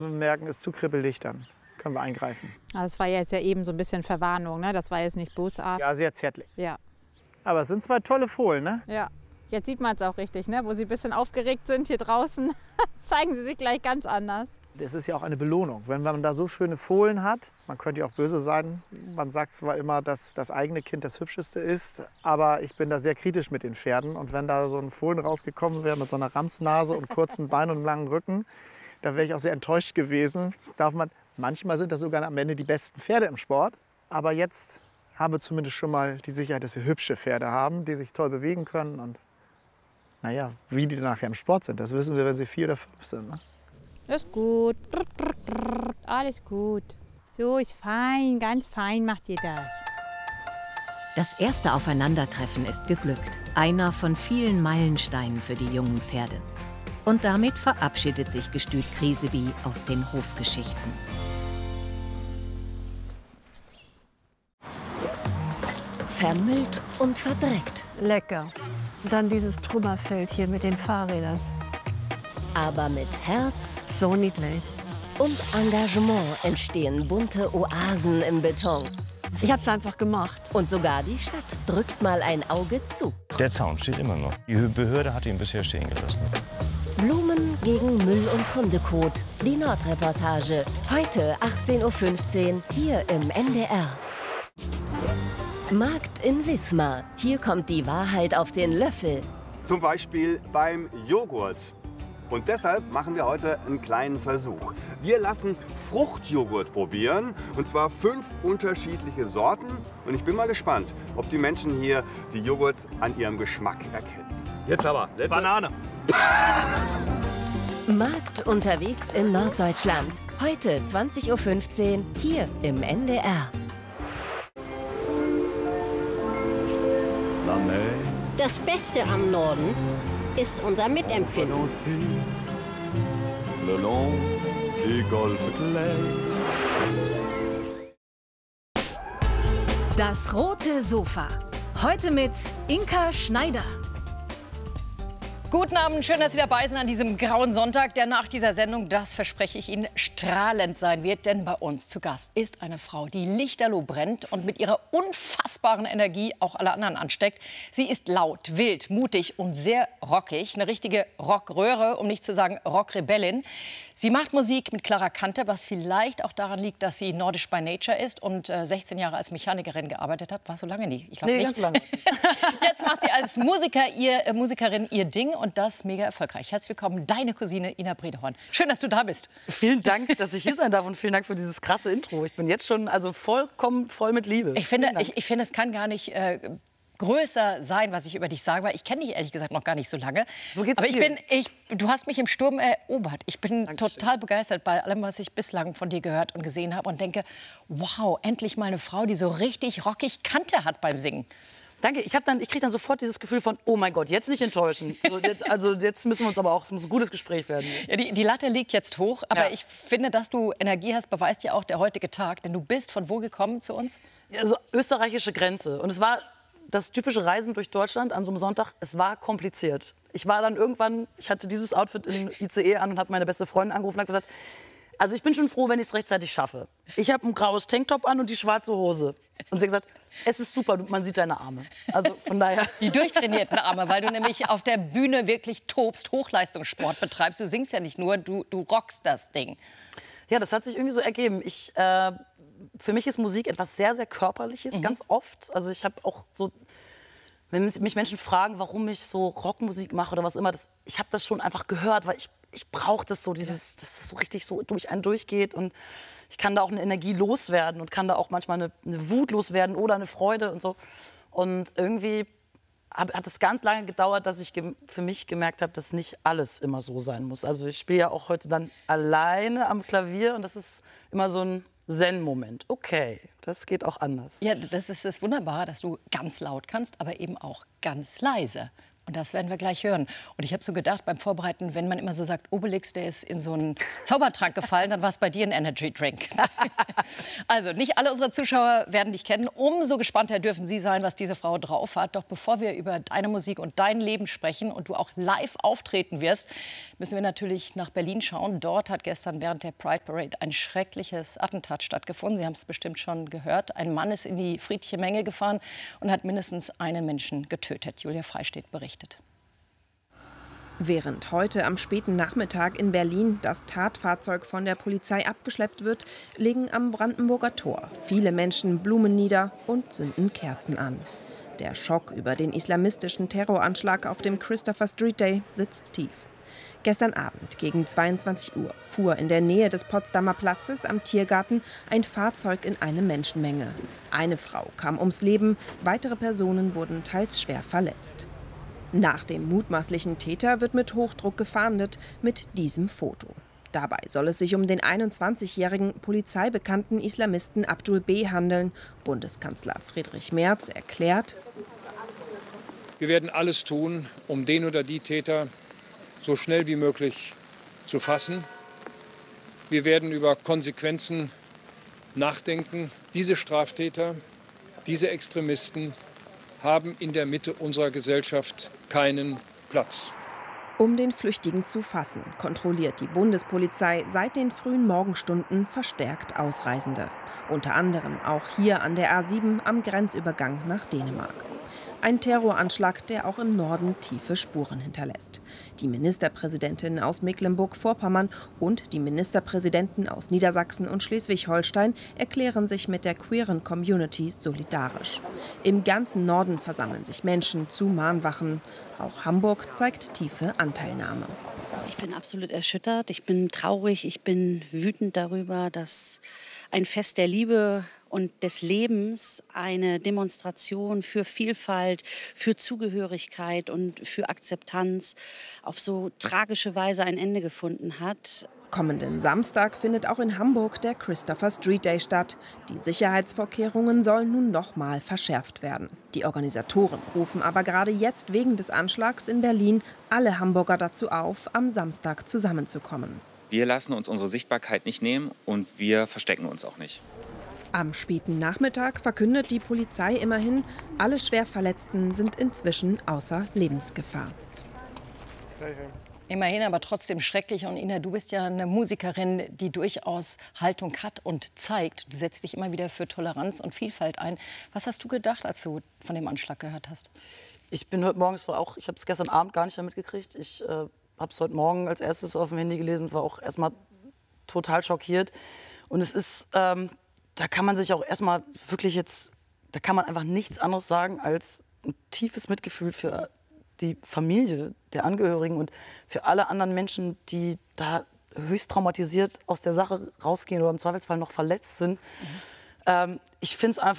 Wenn wir merken, es ist zu kribbelig, dann können wir eingreifen. Also das war jetzt ja eben so ein bisschen Verwarnung, ne? Das war jetzt nicht bösartig. Ja, sehr zärtlich. Ja. Aber es sind zwei tolle Fohlen, ne? Ja. Jetzt sieht man es auch richtig, ne? Wo sie ein bisschen aufgeregt sind hier draußen, zeigen sie sich gleich ganz anders. Das ist ja auch eine Belohnung. Wenn man da so schöne Fohlen hat, man könnte ja auch böse sein, man sagt zwar immer, dass das eigene Kind das Hübscheste ist, aber ich bin da sehr kritisch mit den Pferden. Und wenn da so ein Fohlen rausgekommen wäre mit so einer Ramsnase und kurzen Beinen und einem langen Rücken, da wäre ich auch sehr enttäuscht gewesen. Manchmal sind das sogar am Ende die besten Pferde im Sport. Aber jetzt haben wir zumindest schon mal die Sicherheit, dass wir hübsche Pferde haben, die sich toll bewegen können. Und naja, wie die nachher im Sport sind, das wissen wir, wenn sie 4 oder 5 sind. Ne? Ist gut. Alles gut. So ist fein, ganz fein macht ihr das. Das erste Aufeinandertreffen ist geglückt. Einer von vielen Meilensteinen für die jungen Pferde. Und damit verabschiedet sich Gestüt Kriseby aus den Hofgeschichten. Vermüllt und verdreckt. Lecker. Und dann dieses Trümmerfeld hier mit den Fahrrädern. Aber mit Herz So niedlich. und Engagement entstehen bunte Oasen im Beton. Ich hab's einfach gemacht. Und sogar die Stadt drückt mal ein Auge zu. Der Zaun steht immer noch. Die Behörde hat ihn bisher stehen gelassen. Blumen gegen Müll und Hundekot. Die Nordreportage. Heute 18:15 Uhr hier im NDR. Markt in Wismar. Hier kommt die Wahrheit auf den Löffel. Zum Beispiel beim Joghurt. Und deshalb machen wir heute einen kleinen Versuch. Wir lassen Fruchtjoghurt probieren, und zwar 5 unterschiedliche Sorten. Und ich bin mal gespannt, ob die Menschen hier die Joghurts an ihrem Geschmack erkennen. Jetzt aber, Banane. Markt unterwegs in Norddeutschland. Heute 20:15 Uhr hier im NDR. Das Beste am Norden ist unser Mitempfinden. Das rote Sofa. Heute mit Inka Schneider. Guten Abend, schön, dass Sie dabei sind an diesem grauen Sonntag, der nach dieser Sendung, das verspreche ich Ihnen, strahlend sein wird. Denn bei uns zu Gast ist eine Frau, die lichterloh brennt und mit ihrer unfassbaren Energie auch alle anderen ansteckt. Sie ist laut, wild, mutig und sehr rockig. Eine richtige Rockröhre, um nicht zu sagen Rockrebellin. Sie macht Musik mit klarer Kante, was vielleicht auch daran liegt, dass sie nordisch by nature ist und 16 Jahre als Mechanikerin gearbeitet hat. War so lange nie? Ich glaube nicht. Ganz lange. Jetzt macht sie als Musikerin ihr Ding und das mega erfolgreich. Herzlich willkommen, deine Cousine Ina Brederhorn. Schön, dass du da bist. Vielen Dank, dass ich hier sein darf und vielen Dank für dieses krasse Intro. Ich bin jetzt schon vollkommen voll mit Liebe. Ich finde, es kann gar nicht größer sein, was ich über dich sage, weil ich kenne dich ehrlich gesagt noch gar nicht so lange. So geht's Aber dir. du hast mich im Sturm erobert. Ich bin total begeistert bei allem, was ich bislang von dir gehört und gesehen habe und denke, wow, endlich mal eine Frau, die so richtig rockig Kante hat beim Singen. Danke, ich kriege dann sofort dieses Gefühl von, oh mein Gott, jetzt nicht enttäuschen. So, jetzt müssen wir uns aber auch, es muss ein gutes Gespräch werden. Ja, die Latte liegt jetzt hoch, aber ja. Ich finde, dass du Energie hast, beweist ja auch der heutige Tag. Denn du bist von wo gekommen zu uns? Ja, so österreichische Grenze. Und es war das typische Reisen durch Deutschland an so einem Sonntag. Es war kompliziert. Ich war dann irgendwann, ich hatte dieses Outfit im ICE an und habe meine beste Freundin angerufen und hat gesagt, also ich bin schon froh, wenn ich es rechtzeitig schaffe. Ich habe ein graues Tanktop an und die schwarze Hose. Und sie hat gesagt, es ist super, man sieht deine Arme. Also von daher. Die durchtrainierten Arme, weil du nämlich auf der Bühne wirklich tobst, Hochleistungssport betreibst. Du singst ja nicht nur, du rockst das Ding. Ja, das hat sich irgendwie so ergeben. Für mich ist Musik etwas sehr, sehr Körperliches, ganz oft. Also ich habe auch so, wenn mich Menschen fragen, warum ich so Rockmusik mache oder was immer, ich habe das schon einfach gehört, weil ich brauche das so, dass das so richtig so durch einen durchgeht und ich kann da auch eine Energie loswerden und kann da auch manchmal eine Wut loswerden oder eine Freude und so. Und irgendwie hat es ganz lange gedauert, dass ich für mich gemerkt habe, dass nicht alles immer so sein muss. Also ich spiele ja auch heute dann alleine am Klavier und das ist immer so ein Zen-Moment. Okay, das geht auch anders. Ja, das ist das Wunderbare, dass du ganz laut kannst, aber eben auch ganz leise. Und das werden wir gleich hören. Und ich habe so gedacht beim Vorbereiten, wenn man immer so sagt, Obelix, der ist in so einen Zaubertrank gefallen, dann war es bei dir ein Energy Drink. Also nicht alle unserer Zuschauer werden dich kennen. Umso gespannter dürfen sie sein, was diese Frau drauf hat. Doch bevor wir über deine Musik und dein Leben sprechen und du auch live auftreten wirst, müssen wir natürlich nach Berlin schauen. Dort hat gestern während der Pride Parade ein schreckliches Attentat stattgefunden. Sie haben es bestimmt schon gehört. Ein Mann ist in die friedliche Menge gefahren und hat mindestens einen Menschen getötet. Julia Freistedt berichtet. Während heute am späten Nachmittag in Berlin das Tatfahrzeug von der Polizei abgeschleppt wird, legen am Brandenburger Tor viele Menschen Blumen nieder und zünden Kerzen an. Der Schock über den islamistischen Terroranschlag auf dem Christopher Street Day sitzt tief. Gestern Abend gegen 22 Uhr fuhr in der Nähe des Potsdamer Platzes am Tiergarten ein Fahrzeug in eine Menschenmenge. Eine Frau kam ums Leben, weitere Personen wurden teils schwer verletzt. Nach dem mutmaßlichen Täter wird mit Hochdruck gefahndet mit diesem Foto. Dabei soll es sich um den 21-jährigen polizeibekannten Islamisten Abdul B. handeln. Bundeskanzler Friedrich Merz erklärt: Wir werden alles tun, um den oder die Täter so schnell wie möglich zu fassen. Wir werden über Konsequenzen nachdenken. Diese Straftäter, diese Extremisten haben in der Mitte unserer Gesellschaft keinen Platz. Um den Flüchtigen zu fassen, kontrolliert die Bundespolizei seit den frühen Morgenstunden verstärkt Ausreisende. Unter anderem auch hier an der A7 am Grenzübergang nach Dänemark. Ein Terroranschlag, der auch im Norden tiefe Spuren hinterlässt. Die Ministerpräsidentin aus Mecklenburg-Vorpommern und die Ministerpräsidenten aus Niedersachsen und Schleswig-Holstein erklären sich mit der queeren Community solidarisch. Im ganzen Norden versammeln sich Menschen zu Mahnwachen. Auch Hamburg zeigt tiefe Anteilnahme. Ich bin absolut erschüttert, ich bin traurig, ich bin wütend darüber, dass ein Fest der Liebe und des Lebens eine Demonstration für Vielfalt, für Zugehörigkeit und für Akzeptanz auf so tragische Weise ein Ende gefunden hat. Kommenden Samstag findet auch in Hamburg der Christopher Street Day statt. Die Sicherheitsvorkehrungen sollen nun nochmal verschärft werden. Die Organisatoren rufen aber gerade jetzt wegen des Anschlags in Berlin alle Hamburger dazu auf, am Samstag zusammenzukommen. Wir lassen uns unsere Sichtbarkeit nicht nehmen und wir verstecken uns auch nicht. Am späten Nachmittag verkündet die Polizei immerhin, alle Schwerverletzten sind inzwischen außer Lebensgefahr. Immerhin, aber trotzdem schrecklich. Und Ina, du bist ja eine Musikerin, die durchaus Haltung hat und zeigt. Du setzt dich immer wieder für Toleranz und Vielfalt ein. Was hast du gedacht, als du von dem Anschlag gehört hast? Ich bin heute morgens ich habe es gestern Abend gar nicht mehr mitgekriegt. Ich habe es heute Morgen als erstes auf dem Handy gelesen, war auch erstmal total schockiert. Und es ist, da kann man sich auch erstmal wirklich da kann man einfach nichts anderes sagen als ein tiefes Mitgefühl für die Familie der Angehörigen und für alle anderen Menschen, die da höchst traumatisiert aus der Sache rausgehen oder im Zweifelsfall noch verletzt sind. Ich finde es